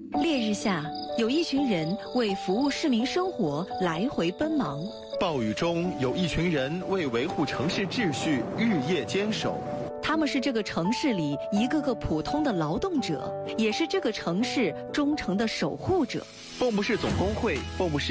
烈日下，有一群人为服务市民生活来回奔忙； 暴雨中，有一群人为维护城市秩序日夜坚守。 他们是这个城市里一个个普通的劳动者，也是这个城市忠诚的守护者。 蚌埠市总工会，蚌埠市